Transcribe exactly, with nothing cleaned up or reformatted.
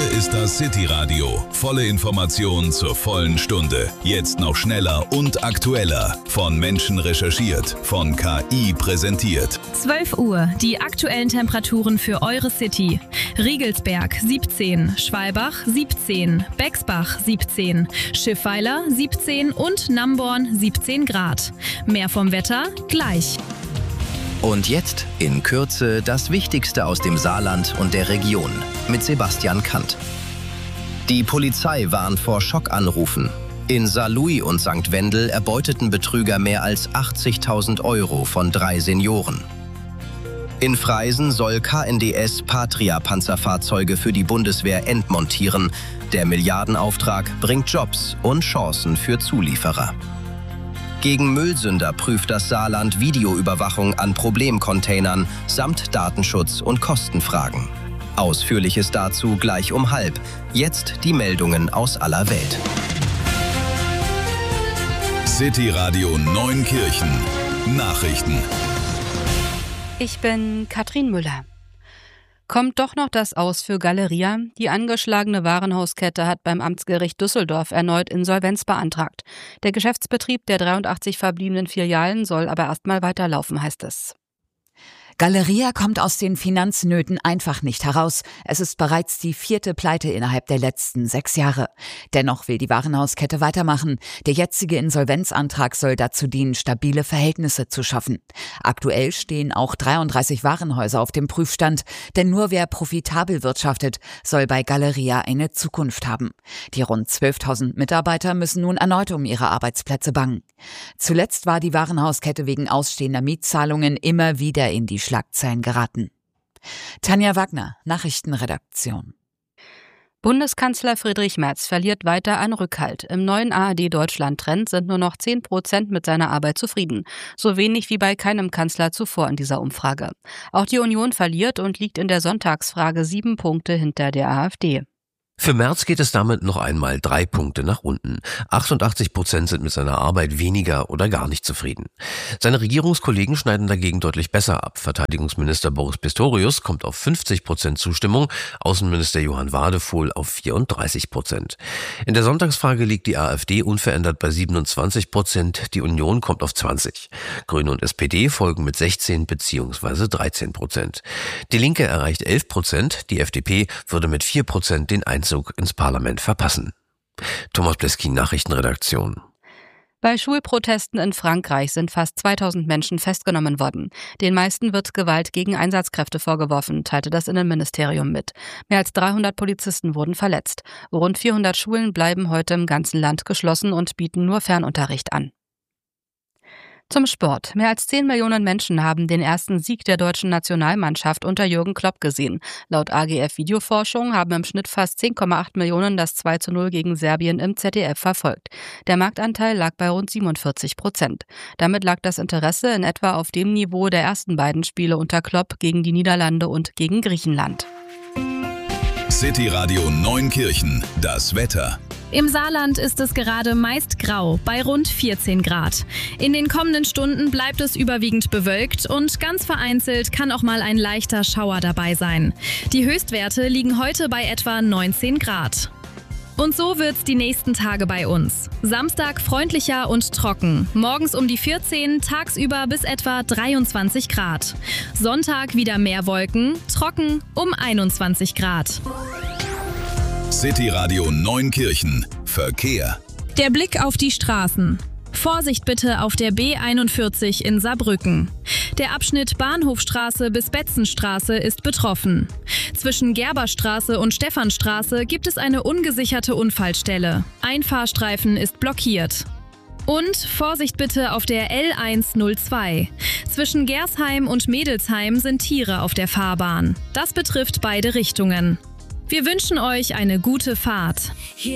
ist das City-Radio. Volle Informationen zur vollen Stunde. Jetzt noch schneller und aktueller. Von Menschen recherchiert, von K I präsentiert. zwölf Uhr, die aktuellen Temperaturen für eure City. Riegelsberg siebzehn, Schwalbach siebzehn, Bexbach siebzehn, Schiffweiler siebzehn und Namborn siebzehn Grad. Mehr vom Wetter gleich. Und jetzt in Kürze das Wichtigste aus dem Saarland und der Region mit Sebastian Kandt. Die Polizei warnt vor Schockanrufen. In Saarlouis und Sankt Wendel erbeuteten Betrüger mehr als achtzigtausend Euro von drei Senioren. In Freisen soll K N D S Patria-Panzerfahrzeuge für die Bundeswehr entmontieren. Der Milliardenauftrag bringt Jobs und Chancen für Zulieferer. Gegen Müllsünder prüft das Saarland Videoüberwachung an Problemcontainern samt Datenschutz und Kostenfragen. Ausführliches dazu gleich um halb. Jetzt die Meldungen aus aller Welt. City Radio Neunkirchen. Nachrichten. Ich bin Katrin Müller. Kommt doch noch das Aus für Galeria? Die angeschlagene Warenhauskette hat beim Amtsgericht Düsseldorf erneut Insolvenz beantragt. Der Geschäftsbetrieb der dreiundachtzig verbliebenen Filialen soll aber erstmal weiterlaufen, heißt es. Galeria kommt aus den Finanznöten einfach nicht heraus. Es ist bereits die vierte Pleite innerhalb der letzten sechs Jahre. Dennoch will die Warenhauskette weitermachen. Der jetzige Insolvenzantrag soll dazu dienen, stabile Verhältnisse zu schaffen. Aktuell stehen auch dreiunddreißig Warenhäuser auf dem Prüfstand. Denn nur wer profitabel wirtschaftet, soll bei Galeria eine Zukunft haben. Die rund zwölftausend Mitarbeiter müssen nun erneut um ihre Arbeitsplätze bangen. Zuletzt war die Warenhauskette wegen ausstehender Mietzahlungen immer wieder in die Schlagzeilen geraten. Tanja Wagner, Nachrichtenredaktion. Bundeskanzler Friedrich Merz verliert weiter an Rückhalt. Im neuen A R D-Deutschland-Trend sind nur noch zehn Prozent mit seiner Arbeit zufrieden. So wenig wie bei keinem Kanzler zuvor in dieser Umfrage. Auch die Union verliert und liegt in der Sonntagsfrage sieben Punkte hinter der AfD. Für Merz geht es damit noch einmal drei Punkte nach unten. achtundachtzig Prozent sind mit seiner Arbeit weniger oder gar nicht zufrieden. Seine Regierungskollegen schneiden dagegen deutlich besser ab. Verteidigungsminister Boris Pistorius kommt auf fünfzig Prozent Zustimmung, Außenminister Johann Wadefuhl auf vierunddreißig Prozent. In der Sonntagsfrage liegt die AfD unverändert bei siebenundzwanzig Prozent, die Union kommt auf zwanzig. Grüne und S P D folgen mit sechzehn bzw. dreizehn Prozent. Die Linke erreicht elf Prozent, die F D P würde mit vier Prozent den Einzug ins Parlament verpassen. Thomas Bleskin, Nachrichtenredaktion. Bei Schulprotesten in Frankreich sind fast zweitausend Menschen festgenommen worden. Den meisten wird Gewalt gegen Einsatzkräfte vorgeworfen, teilte das Innenministerium mit. Mehr als dreihundert Polizisten wurden verletzt. Rund vierhundert Schulen bleiben heute im ganzen Land geschlossen und bieten nur Fernunterricht an. Zum Sport. Mehr als zehn Millionen Menschen haben den ersten Sieg der deutschen Nationalmannschaft unter Jürgen Klopp gesehen. Laut A G F Videoforschung haben im Schnitt fast zehn Komma acht Millionen das zwei zu null gegen Serbien im Z D F verfolgt. Der Marktanteil lag bei rund siebenundvierzig Prozent. Damit lag das Interesse in etwa auf dem Niveau der ersten beiden Spiele unter Klopp gegen die Niederlande und gegen Griechenland. City Radio Neunkirchen. Das Wetter. Im Saarland ist es gerade meist grau, bei rund vierzehn Grad. In den kommenden Stunden bleibt es überwiegend bewölkt und ganz vereinzelt kann auch mal ein leichter Schauer dabei sein. Die Höchstwerte liegen heute bei etwa neunzehn Grad. Und so wird's die nächsten Tage bei uns. Samstag freundlicher und trocken. Morgens um die vierzehn, tagsüber bis etwa dreiundzwanzig Grad. Sonntag wieder mehr Wolken, trocken um einundzwanzig Grad. City Radio Neunkirchen. Verkehr. Der Blick auf die Straßen. Vorsicht bitte auf der B einundvierzig in Saarbrücken. Der Abschnitt Bahnhofstraße bis Betzenstraße ist betroffen. Zwischen Gerberstraße und Stephanstraße gibt es eine ungesicherte Unfallstelle. Ein Fahrstreifen ist blockiert. Und Vorsicht bitte auf der L hundertzwei. Zwischen Gersheim und Mädelsheim sind Tiere auf der Fahrbahn. Das betrifft beide Richtungen. Wir wünschen euch eine gute Fahrt.